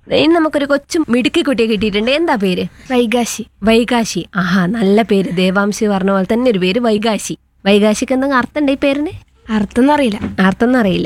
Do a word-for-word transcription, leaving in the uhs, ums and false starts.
ഇനി നമുക്കൊരു കൊച്ചു മിടുക്കി കുട്ടിയെ കിട്ടിയിട്ടുണ്ട്. എന്താ പേര്? വൈകാശി. വൈകാശി. ആഹാ, നല്ല പേര്. ദേവാംശി പറഞ്ഞ പോലെ തന്നെ ഒരു പേര് വൈകാശി. വൈകാശിക്ക് എന്തെങ്കിലും അർത്ഥം ഉണ്ട് ഈ പേരിന്? അർത്ഥം അറിയില്ല. അർത്ഥം അറിയില്ല.